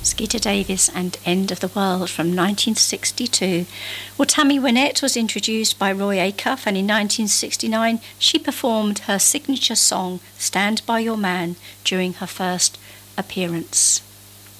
Skeeter Davis and End of the World from 1962. Well, Tammy Wynette was introduced by Roy Acuff, and in 1969 she performed her signature song, Stand By Your Man, during her first appearance.